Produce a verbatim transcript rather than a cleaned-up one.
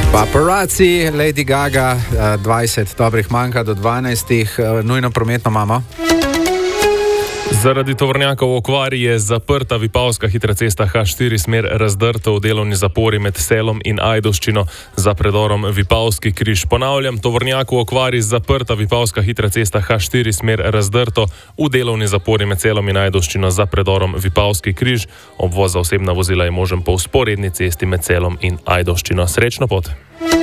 Paparazzi, Lady Gaga, dvajset dobrih manjka do dvanajstih, nujno prometno imamo. Zaradi tovornjaka v okvari je zaprta Vipavska hitra cesta H štiri smer Razdrto v delovni zapori med Selom in Ajdovščino za predorom Vipavski križ. Ponavljam, tovornjak v okvari zaprta Vipavska hitra cesta H štiri smer Razdrto v delovni zapori med Selom in Ajdovščino za predorom Vipavski križ. Obvoz za osebna vozila je možen po vzporedni cesti med Selom in Ajdovščino. Srečno pot!